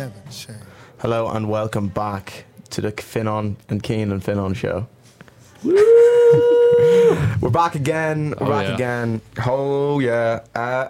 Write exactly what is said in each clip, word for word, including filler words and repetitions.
never change. Hello and welcome back to the Finon and Keen and Finon show. We're back again. We're Oh, back yeah. again. Oh yeah. Uh,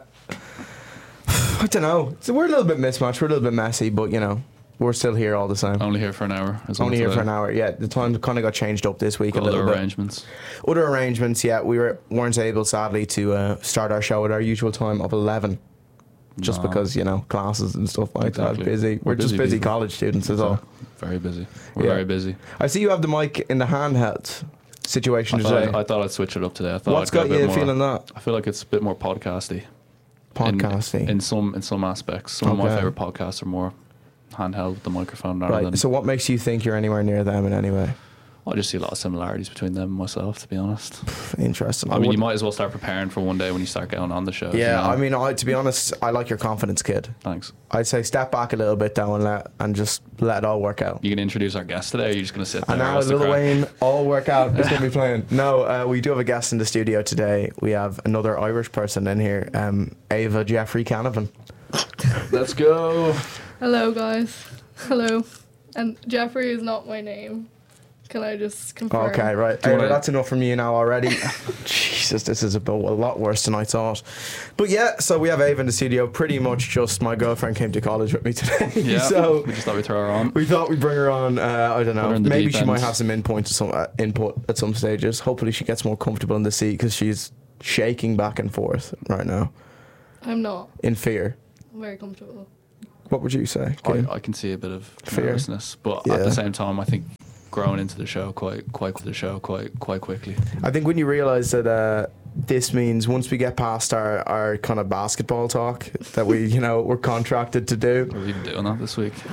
I don't know. So we're a little bit mismatched. We're a little bit messy, but you know, we're still here all the same. Only here for an hour. as well Only here today. for an hour. Yeah, the time kind of got changed up this week Got a little other bit. arrangements. Other arrangements. Yeah, we were weren't able, sadly, to uh, start our show at our usual time of eleven. Just No. because, you know, classes and stuff like Exactly. that. Busy. We're, We're just busy busy people. college students is all. Very busy. We're Yeah. very busy. I see you have the mic in the handheld situation I today. thought, I thought I'd switch it up today. I thought What's I'd go got a bit you more, feeling that? I feel like it's a bit more podcasty. Podcasting. In, in some in some aspects. Some of my Okay. favourite podcasts are more handheld with the microphone rather Right. than... So what makes you think you're anywhere near them in any way? I just see a lot of similarities between them and myself, to be honest. Interesting. I mean, you would- might as well start preparing for one day when you start going on the show. you Yeah, know? I mean, I, to be honest, I like your confidence, kid. Thanks. I'd say step back a little bit though and let and just let it all work out. You can introduce our guest today, or are you just going to sit there? And now What's the Lil crack? Wayne, all work out. It's gonna be playing. No, uh, we do have a guest in the studio today. We have another Irish person in here, um, Ava Jeffrey Canavan. Let's go. Hello, guys. Hello. And Jeffrey is not my name. Can I just confirm? Okay, right. Do you Ava, wanna- that's enough from you now already. Jesus, this is a, bit, a lot worse than I thought. But yeah, so we have Ava in the studio. Pretty much just my girlfriend came to college with me today. Yeah. So we just thought we'd throw her on. we thought we'd bring her on. Uh, I don't Put know. her in the Maybe deep she might end. have some input to some uh, input at some stages. Hopefully, she gets more comfortable in the seat because she's shaking back and forth right now I'm not. in fear. I'm very comfortable. What would you say? Kim? I, I can see a bit of Fear. nervousness, but Yeah. at the same time, I think growing into the show quite, quite the show quite, quite quickly. I think when you realise that uh, this means once we get past our, our kind of basketball talk that we, you know, we're contracted to do. We're even doing that this week.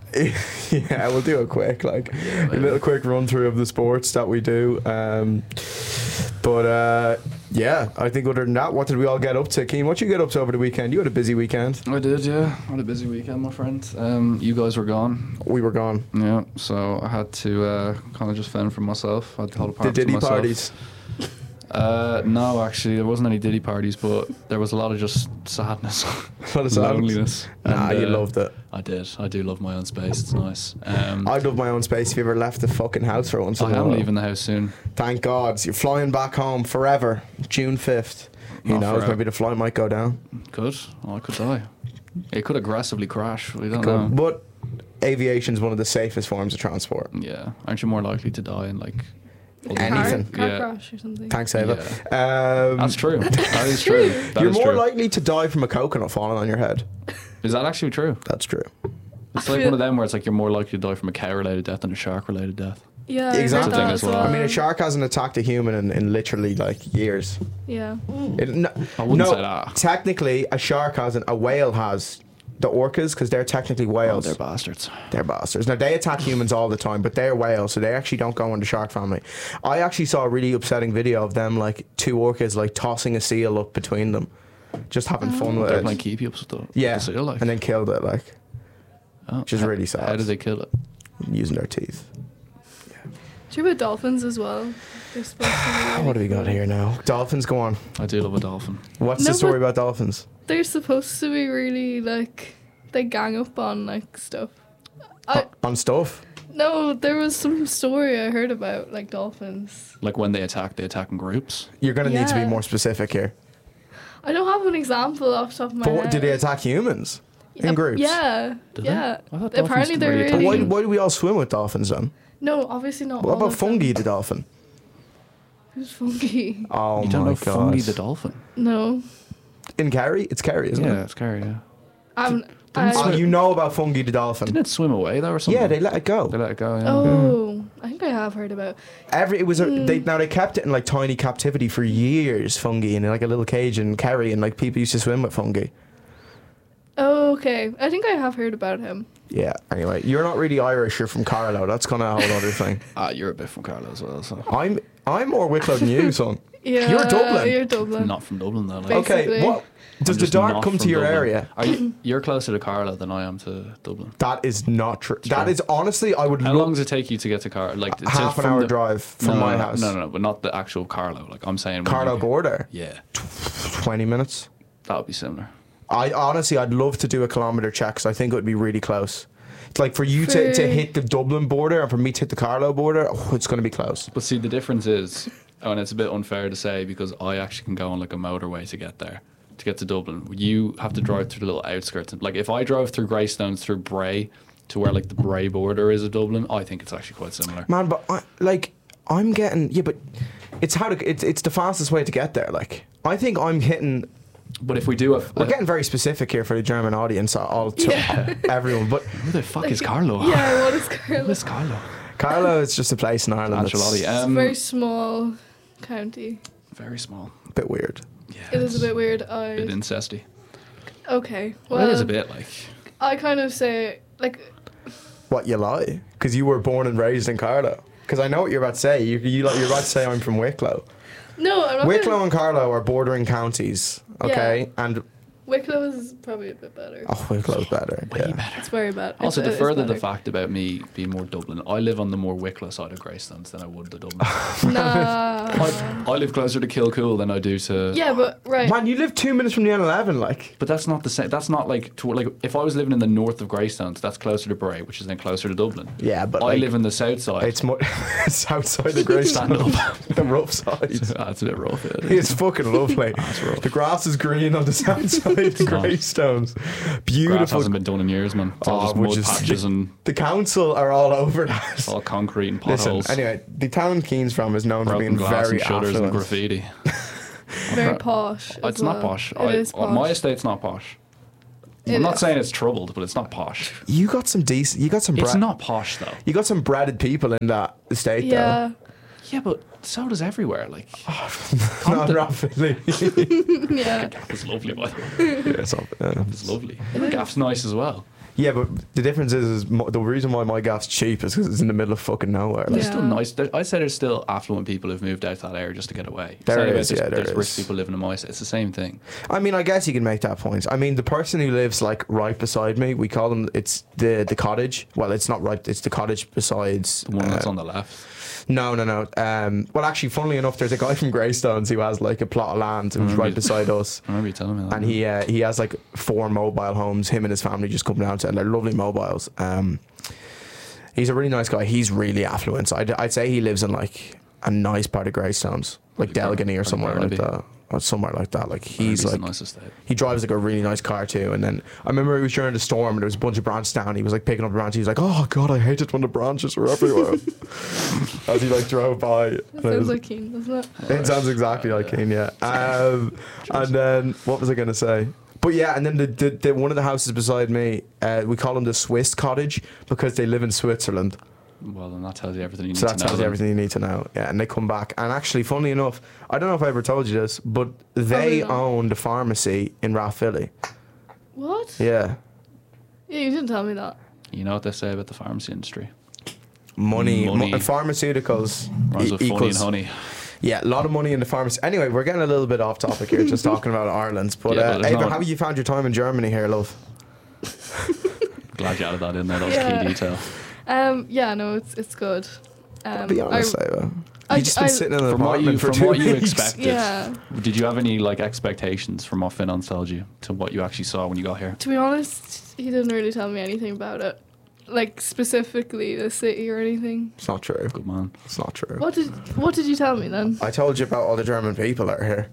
Yeah, we'll do a quick, like a maybe. little quick run through of the sports that we do. Um, but uh, yeah, I think other than that, what did we all get up to? Keen, what you get up to over the weekend? You had a busy weekend. I did, yeah. I had a busy weekend, my friend. Um, you guys were gone. We were gone. Yeah, so I had to uh, kind of just fend for myself. I had the whole The apartment to Diddy myself. parties. Uh, no, actually, there wasn't any Diddy parties, but there was a lot of just sadness, What is that? loneliness. Nah, And, you uh, loved it. I did. I do love my own space. It's nice. Um, I'd love my own space if you ever left the fucking house for once in I a am while. leaving the house soon. Thank God. You're flying back home forever. June fifth. Who Not knows? forever. Maybe the flight might go down. Could. Oh, I could die. It could aggressively crash. We don't Could. know. But aviation's one of the safest forms of transport. Yeah. Aren't you more likely to die in like other- Anything. Car, car Yeah. crash or something. Thanks, Ava. Um, That's true. That is true. That you're is more true. likely to die from a coconut falling on your head. Is that actually true? That's true. It's like one of them where it's like you're more likely to die from a cow-related death than a shark-related death. Yeah, I heard Exactly. that Thing as as well. well. I mean, a shark hasn't attacked a human in, in literally like years. Yeah. It, no, I wouldn't no, say that. Technically, a shark hasn't. A whale has. The orcas, because they're technically Oh, whales. they're bastards. They're bastards. Now, they attack humans all the time, but they're whales, so they actually don't go in the shark family. I actually saw a really upsetting video of them, like, two orcas, like, tossing a seal up between them. Just having fun with They're it. playing keepy ups with the, with Yeah, the seal, like. and then killed it, like, Oh, which is how- really sad. How did they kill it? using their teeth. Do you have dolphins as well? They're supposed to be really What have we got cool. here now? Dolphins, go on. I do love a dolphin. What's No, the story but- about dolphins? They're supposed to be really like they gang up on like stuff. I On stuff? no, there was some story I heard about like dolphins. Like when they attack, they attack in groups. You're going to need to be Yeah. more specific here. I don't have an example off the top of my But what, head. did they attack humans? In Uh, groups? Yeah, Did they? yeah. I thought Apparently dolphins they're really But really. why, attack why do we all swim with dolphins then? No, obviously not. What all about of them. Fungi the dolphin? Who's fungi? Oh You don't my know god. Fungi the dolphin? No, In Kerry? It's Kerry, isn't Yeah, it? it's scary, yeah. I'm. Didn't Oh, I, you know about Fungi the dolphin? Didn't it swim away though or something? Yeah, they let it go. They let it go, yeah. oh, I think I have heard about. Every it was a, Hmm. they now they kept it in like tiny captivity for years. Fungi in like a little cage in Kerry, and like people used to swim with fungi. Oh, okay. I think I have heard about him. Yeah. Anyway, you're not really Irish. You're from Carlow. That's kind of a whole other thing. Ah, you're a bit from Carlow as well, so. I'm I'm more Wicklow than you, son. Yeah, You're Dublin. You're Dublin. Not from Dublin though. Like. Basically. Okay. What does I'm the just dark not come to from your Dublin. area? Are you, you're closer to Carlow than I am to Dublin. That is not true. That true. is honestly, I would How love long does it take you to get to Carlow? Like to- half an from hour the- drive from no, my no, no, house. No, no, no, but not the actual Carlow. Like I'm saying. when Carlow you- border, Yeah, twenty minutes. that would be similar. I honestly, I'd love to do a kilometer check because I think it would be really close. It's like for you to, to For- hit the Dublin border and for me to hit the Carlow border, oh, it's going to be close. But see, the difference is, and it's a bit unfair to say because I actually can go on like a motorway to get there, to get to Dublin. You have to drive through the little outskirts. Like if I drove through Greystones through Bray to where like the Bray border is of Dublin, I think it's actually quite similar. Man, but I, like I'm getting yeah, but it's how to it's it's the fastest way to get there. Like I think I'm hitting. But if we do a, We're getting very specific here for the German audience. I'll tell Yeah. everyone, but who the fuck is Carlo? Yeah, what is Carlo? Who is Carlo? Carlo is just a place in Ireland. That's Ancelotti. It's a Um, very small county. very small. a bit weird. Yeah, It is a bit weird. a I bit incesty. okay. Well, Well, it is a bit like. I kind of say like What, you lie? Because you were born and raised in Carlow. Because I know what you're about to say. You, you, you're about to say I'm from Wicklow. no. I'm not Wicklow gonna, and Carlow are bordering counties, okay? And, Wicklow is probably a bit better. oh, Wicklow is better. Way Yeah. better. It's very bad. Also, It's- to it's further the better. fact about me being more Dublin, I live on the more Wicklow side of Greystones than I would the Dublin. Nah. I, I live closer to Kilcool than I do to. yeah, but right. Man, you live two minutes from the N eleven, like. But that's not the same. That's not like to, like if I was living in the north of Greystones, that's closer to Bray, which is then closer to Dublin. Yeah, but I like, live in the south side. It's more it's outside the Greystones, the rough side. That's a bit rough. It is. It's fucking lovely. That's rough. The grass is green on the south side of the not. Greystones. Grass Beautiful. hasn't been done in years, man. It's all Oh, just we're mud just- patches and The council are all over that. all concrete and Listen, potholes, anyway, the town Keynes from is known for broken being glass very and shutters and affluent. graffiti. Very posh. It's as not well. posh. It I, is uh, posh. My estate's not posh. It I'm not is. saying it's troubled, but it's not posh. You got some decent. You got some. It's Bra- not posh though. You got some breaded people in that estate, Yeah. Yeah, but so does everywhere. Like, though. Not rapidly. yeah. it's lovely, by the way. yeah, it's, all- yeah. It's lovely. Your gaff's nice as well. Yeah, but the difference is, is mo- the reason why my gaff's cheap is because it's in the middle of fucking nowhere. Like, There's Yeah. still nice. There, I'd say there's still affluent people who've moved out to that area just to get away. There Same way is, there's, yeah, there there's rich is. people living in my estate. It's the same thing. I mean, I guess you can make that point. I mean, the person who lives like right beside me, we call them. It's the the cottage. Well, it's not right. It's the cottage besides The one that's uh, on the left. No, no, no. Um, well, actually, funnily enough, there's a guy from Greystones who has like a plot of land who's Remember right you- beside us. I remember you telling me that. And he uh, he has like four mobile homes. Him and his family just come down to, and they're lovely mobiles. Um, he's a really nice guy. He's really affluent. So I'd, I'd say he lives in like a nice part of Greystones, like Like Bar- Delgany or like somewhere like Barnaby. that, or somewhere like that. Like he's Barnaby's a like nice estate. he drives like a really nice car too. And then I remember it was during the storm, and there was a bunch of branches down. He was like picking up a branch. He was like, "Oh God, I hate it when the branches are everywhere." As he like drove by. That And I sounds was- like Keen, doesn't it? it sounds exactly like Keane, yeah. Um, and then what was I going to say? But yeah, and then the, the, the one of the houses beside me, uh, we call them the Swiss cottage because they live in Switzerland. Well, then that tells you everything you need So to that know. tells you then. everything you need to know. Yeah, and they come back. And actually, funnily enough, I don't know if I ever told you this, but they Probably not. own the pharmacy in Rathvilly. What? Yeah, Yeah, you didn't tell me that. You know what they say about the pharmacy industry? money, Money. Mo- pharmaceuticals Rhymes e- with funny and equals. honey. Yeah, a lot of money in the pharmacy. Anyway, we're getting a little bit off topic here, just talking about Ireland. But, Yeah, uh, but there's Ava, no- how have you found your time in Germany here, love? Glad you added that in there. That was Yeah. key detail. Um, yeah, no, it's it's good. Um, Be honest, I, Ava. I- You've just been I- sitting in an From what apartment you, for from two what you weeks. expected, Yeah. did you have any like expectations from what Finance told you to what you actually saw when you got here? To be honest, he didn't really tell me anything about it, like specifically the city or anything. It's not true. Good man. It's not true. What did What did you tell me then? I told you about all the German people that are here.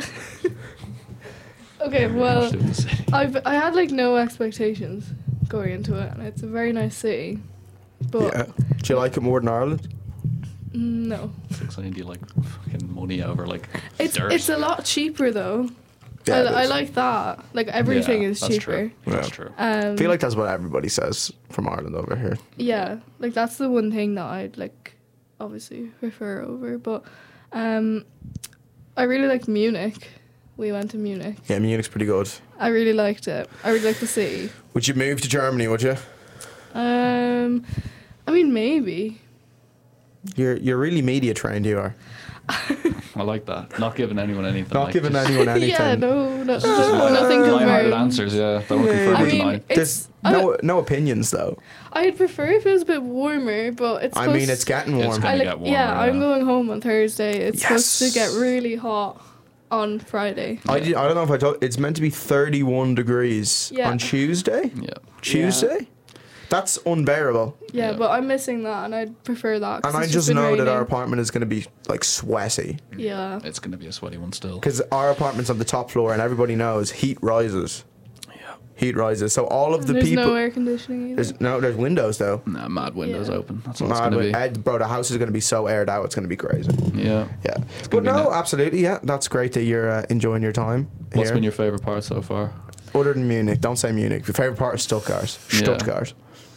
Okay, well, Actually, with the city. I've I had like no expectations going into it, and it's a very nice city, but Yeah. Do you like it more than Ireland? mm, no, It's exciting. Do you like fucking money over like it's dirt? it's a lot cheaper though. Yeah, it I, I is. like that. Like everything Yeah, is that's cheaper. True. That's Yeah. true. Um, I feel like that's what everybody says from Ireland over here. yeah, like that's the one thing that I'd like obviously prefer over. But um, I really liked Munich. We went to Munich. Yeah, Munich's pretty good. I really liked it. I really liked the city. Would you move to Germany, would you? Um, I mean maybe. You're you're really media trained, you are. I like that. Not giving anyone anything. Not like, giving just- anyone anything. Yeah, no, no, just no nothing light-hearted confirmed. answers. Yeah, that one Yeah, confirmed I or mean, denied. it's There's I, no no opinions though. I'd prefer if it was a bit warmer, but it's. I mean, supposed- it's getting It's warm. gonna I like, get warmer, yeah, I'm yeah. going home on Thursday. It's supposed to Yes. get really hot on Friday. I, did, I don't know if I told. It's meant to be thirty-one degrees Yeah. on Tuesday. Yeah. Tuesday. That's unbearable. Yeah, Yeah. but I'm missing that, and I'd prefer that. 'cause And I it's just been know that our raining. apartment is going to be like sweaty Yeah. It's going to be a sweaty one still. because our apartment's on the top floor, and everybody knows heat rises. Yeah. Heat rises. So all of And the there's people. no air conditioning either. There's no, there's windows though. Nah, mad windows Yeah. open. That's all it's Mad going wi- to Ed, bro, the house is going to be so aired out. It's going to be crazy. be. Yeah. Yeah, gonna but be no, nuts. absolutely, yeah. That's great that you're uh, enjoying your time. What's here. been your favourite part so far? Other than Munich? Don't say Munich. Your favorite part is Stuttgart. Yeah. Stuttgart.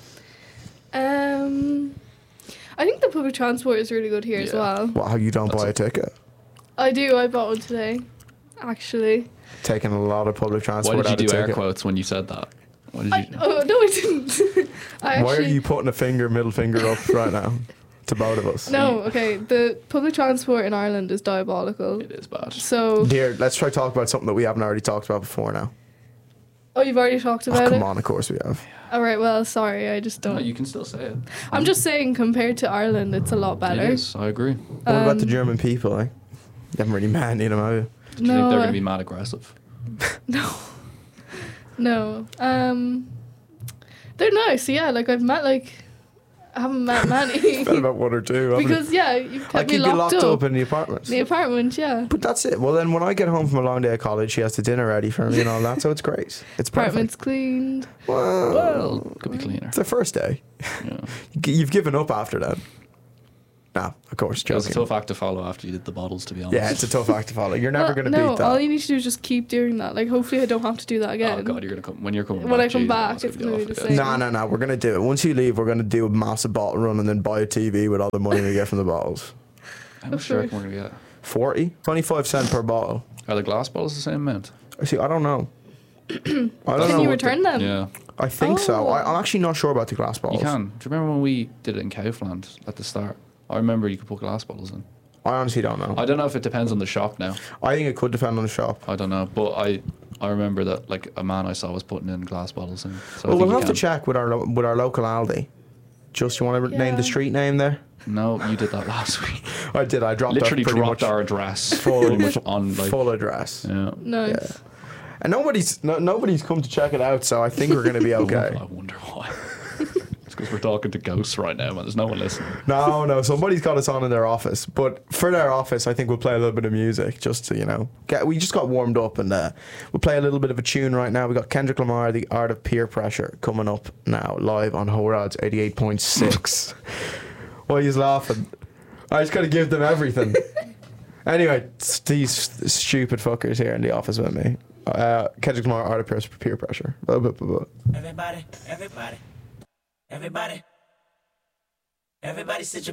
Um, I think the public transport is really good here as Yeah. well. Well, how you don't That's buy a, a- ticket? I do. I bought one today, actually. Taking a lot of public Why transport did you out of do air ticket. quotes when you said that? What did I, you? oh no, I didn't. I Why are actually, you putting a finger, middle finger up right now to both of us? No, okay. The public transport in Ireland is diabolical. It is bad. So, Dear, let's try to talk about something that we haven't already talked about before now. oh, you've already talked Oh, about come it. on, of course we have. All right. Well, sorry. I just No, don't. you can still say it. I'm just saying, compared to Ireland, it's a lot better. It is. I agree. What about the Um, German people, eh? You haven't really met any of them, have you? Do you No, think they're uh, going to be mad aggressive? No. No. Um, they're nice. Yeah. Like I've met like, I haven't met many. Bet about one or two. haven't you? Because yeah, you kept I me keep you locked, locked up. up in the apartments. The apartment. Yeah. But that's it. Well, then when I get home from a long day of college, she has the dinner ready for me and all that, so it's great. It's Apartment's perfect. cleaned. Well, Well, could be cleaner. it's the first day. Yeah. You've given up after that. No, of course, It was a joking. tough act to follow after you did the bottles, to be honest. Yeah, it's a tough act to follow. You're never Well, going to no, beat that. all you need to do is just keep doing that. Like, hopefully, I don't have to do that again. Oh god, you're gonna come when you're coming. When back, I come Jesus, back, that's it's be gonna be awful, the yeah. same. No, no, no. We're going to do it. Once you leave, we're going to do a massive bottle run and then buy a T V with all the money we get from the bottles. How much do you reckon we're gonna get? forty? twenty-five cent per bottle. Are the glass bottles the same amount? See, I don't know. I don't Can know you what return them? Yeah, the- I think so. Oh. I, I'm actually not sure about the glass bottles. you can. Do you remember when we did it in Kaufland at the start? I remember you could put glass bottles in. I honestly don't know. I don't know if it depends on the shop now. I think it could depend on the shop. I don't know, but I I remember that like a man I saw was putting in glass bottles in. So I Well, think we'll you have to can. check with our lo- with our local Aldi. Just you want to name Yeah. the street name there? No, you did that last week. I did. I dropped Literally our pretty dropped much our address full, pretty much on like. full address. Yeah. Nice. Yeah. And nobody's no, nobody's come to check it out, so I think we're going to be okay. I wonder why. It's because we're talking to ghosts right now, man. There's no one listening. No, no, somebody's got us on in their office. But for their office, I think we'll play a little bit of music just to, you know, get. We just got warmed up, and uh, we'll play a little bit of a tune right now. We got Kendrick Lamar, "The Art of Peer Pressure," coming up now live on Horad's eighty-eight point six. Why are you laughing? I just got to give them everything. Anyway, it's these stupid fuckers here in the office with me. Uh, Kendrick Lamar, "Art of Peer, peer Pressure." Blah, blah, blah, blah. Everybody, everybody, everybody, everybody sit your